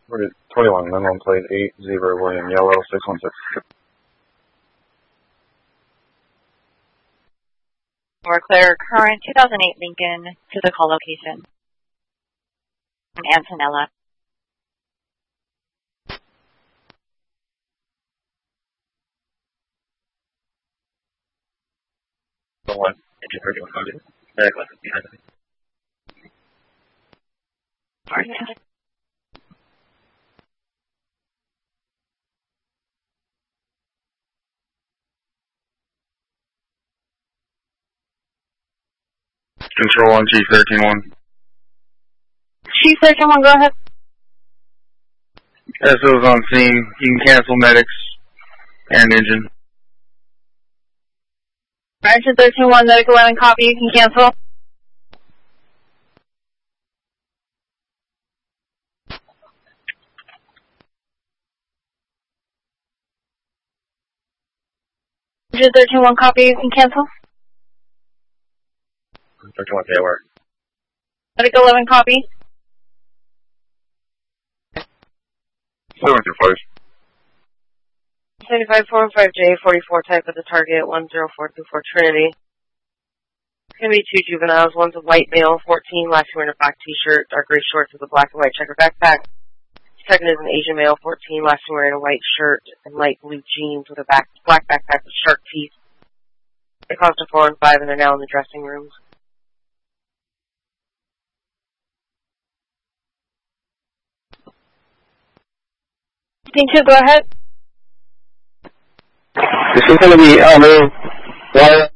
21, minimum plate 80, William Yellow, 616. We're clear current 2008 Lincoln to the call location. Antonella. One, engine 31 coded. Medical is behind me. Control on Chief 13-1. Chief 13-1, go ahead. SO's on scene. You can cancel medics and engine. Engine 13-1, medical 11, copy, you can cancel. Engine 13-1, copy, you can cancel. 13-1, stay at work. Medical 11, copy. 75. 75-405J, 44 type of the target, 10424 Trinity. It's going to be two juveniles. One's a white male, 14, last year wearing a black t-shirt, dark gray shorts with a black and white checker backpack. Second is an Asian male, 14, last year wearing a white shirt and light blue jeans with a black backpack with sharp teeth. They cost a 4 and 5 and they're now in the dressing rooms. Team 2, go ahead. This is going to be Elmer.